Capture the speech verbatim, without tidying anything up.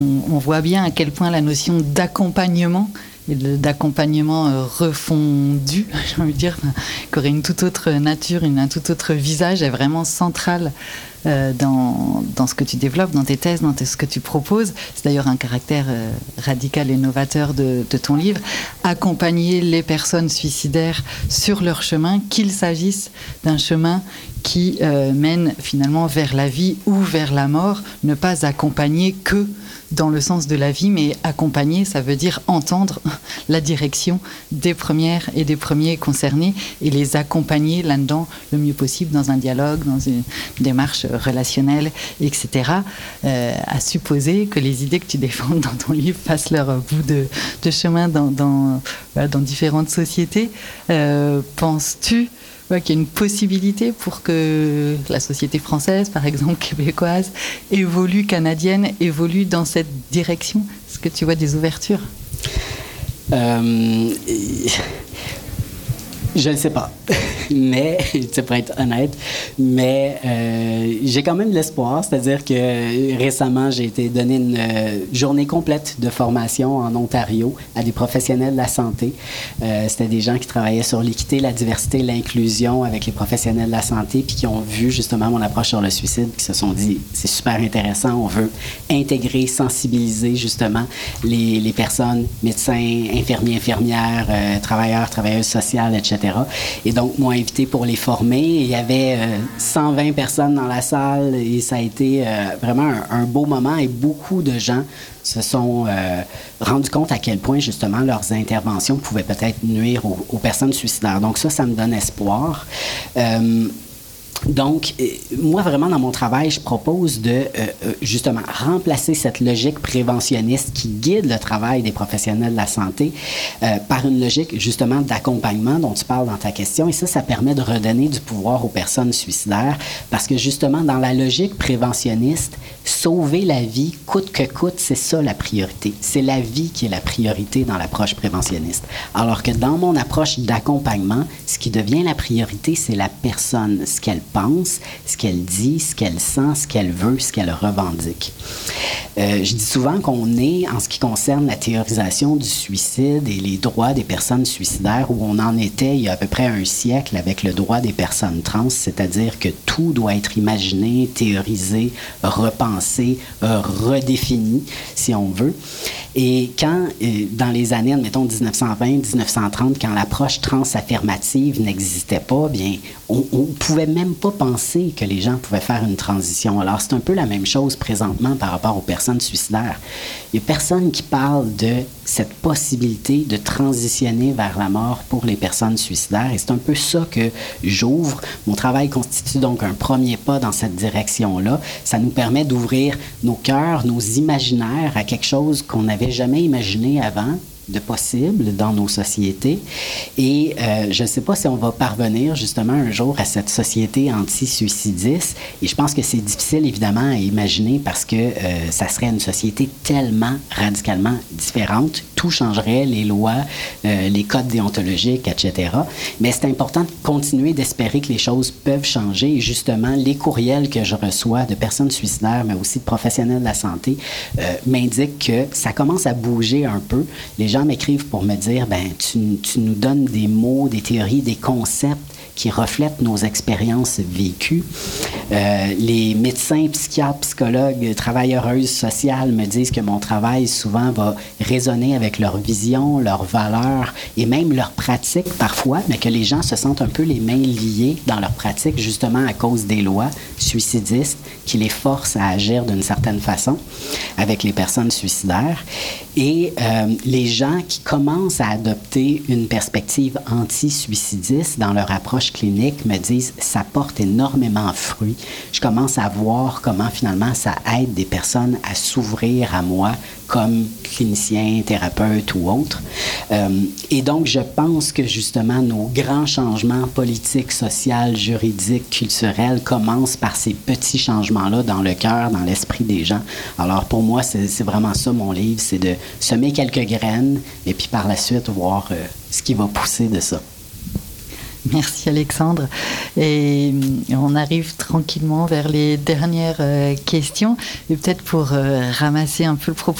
On voit bien à quel point la notion d'accompagnement et d'accompagnement refondu, j'ai envie de dire, qui aurait une toute autre nature, une, un tout autre visage, est vraiment centrale euh, dans, dans ce que tu développes, dans tes thèses, dans ce que tu proposes. C'est d'ailleurs un caractère euh, radical et novateur de, de ton livre. Accompagner les personnes suicidaires sur leur chemin, qu'il s'agisse d'un chemin qui euh, mène finalement vers la vie ou vers la mort, ne pas accompagner que dans le sens de la vie, mais accompagner, ça veut dire entendre la direction des premières et des premiers concernés et les accompagner là-dedans le mieux possible dans un dialogue, dans une démarche relationnelle, et cetera. Euh, à supposer que les idées que tu défends dans ton livre fassent leur bout de, de chemin dans, dans, dans différentes sociétés. Euh, penses-tu qu'il y a une possibilité pour que la société française, par exemple québécoise, évolue, canadienne, évolue dans cette direction? Est-ce que tu vois des ouvertures? euh, Je ne sais pas, mais, tu sais, pour être honnête, mais euh, j'ai quand même de l'espoir, c'est-à-dire que récemment, j'ai été donné une euh, journée complète de formation en Ontario à des professionnels de la santé. Euh, c'était des gens qui travaillaient sur l'équité, la diversité, l'inclusion avec les professionnels de la santé, puis qui ont vu justement mon approche sur le suicide, qui se sont dit, c'est super intéressant, on veut intégrer, sensibiliser justement les, les personnes, médecins, infirmiers, infirmières, euh, travailleurs, travailleuses sociales, et cetera. Et donc, m'ont invité pour les former. Il y avait euh, cent vingt personnes dans la salle et ça a été euh, vraiment un, un beau moment et beaucoup de gens se sont euh, rendus compte à quel point, justement, leurs interventions pouvaient peut-être nuire aux, aux personnes suicidaires. Donc ça, ça me donne espoir. Euh, Donc, euh, moi, vraiment, dans mon travail, je propose de, euh, euh, justement, remplacer cette logique préventionniste qui guide le travail des professionnels de la santé euh, par une logique, justement, d'accompagnement dont tu parles dans ta question. Et ça, ça permet de redonner du pouvoir aux personnes suicidaires parce que, justement, dans la logique préventionniste, sauver la vie, coûte que coûte, c'est ça la priorité. C'est la vie qui est la priorité dans l'approche préventionniste. Alors que dans mon approche d'accompagnement, ce qui devient la priorité, c'est la personne, ce qu'elle pense, ce qu'elle dit, ce qu'elle sent, ce qu'elle veut, ce qu'elle revendique. Euh, je dis souvent qu'on est, en ce qui concerne la théorisation du suicide et les droits des personnes suicidaires, où on en était il y a à peu près un siècle avec le droit des personnes trans, c'est-à-dire que tout doit être imaginé, théorisé, repensé, euh, redéfini, si on veut. Et quand, euh, dans les années, admettons, dix-neuf cent vingt, dix-neuf cent trente, quand l'approche transaffirmative n'existait pas, bien, on ne pouvait même pas penser que les gens pouvaient faire une transition. Alors, c'est un peu la même chose présentement par rapport aux personnes suicidaires. Il n'y a personne qui parle de cette possibilité de transitionner vers la mort pour les personnes suicidaires. Et c'est un peu ça que j'ouvre. Mon travail constitue donc un premier pas dans cette direction-là. Ça nous permet d'ouvrir nos cœurs, nos imaginaires à quelque chose qu'on n'avait jamais imaginé avant, de possible dans nos sociétés. Et euh, je ne sais pas si on va parvenir justement un jour à cette société anti-suicidiste. Et je pense que c'est difficile évidemment à imaginer parce que euh, ça serait une société tellement radicalement différente. Tout changerait, les lois, euh, les codes déontologiques, et cetera. Mais c'est important de continuer d'espérer que les choses peuvent changer. Et justement, les courriels que je reçois de personnes suicidaires, mais aussi de professionnels de la santé, euh, m'indiquent que ça commence à bouger un peu. Les gens m'écrivent pour me dire, ben, tu, tu nous donnes des mots, des théories, des concepts qui reflètent nos expériences vécues. Euh, les médecins, psychiatres, psychologues, travailleuses sociales me disent que mon travail souvent va résonner avec leur vision, leurs valeurs et même leurs pratiques parfois, mais que les gens se sentent un peu les mains liées dans leurs pratiques justement à cause des lois suicidistes qui les forcent à agir d'une certaine façon avec les personnes suicidaires. Et euh, les gens qui commencent à adopter une perspective anti-suicidiste dans leur approche clinique me disent « ça porte énormément fruit ». Je commence à voir comment finalement ça aide des personnes à s'ouvrir à moi comme clinicien, thérapeute ou autre. Euh, et donc, je pense que justement, nos grands changements politiques, sociaux, juridiques, culturels commencent par ces petits changements-là dans le cœur, dans l'esprit des gens. Alors, pour moi, c'est, c'est vraiment ça, mon livre, c'est de semer quelques graines et puis par la suite, voir euh, ce qui va pousser de ça. Merci Alexandre. Et on arrive tranquillement vers les dernières questions. Et peut-être pour ramasser un peu le propos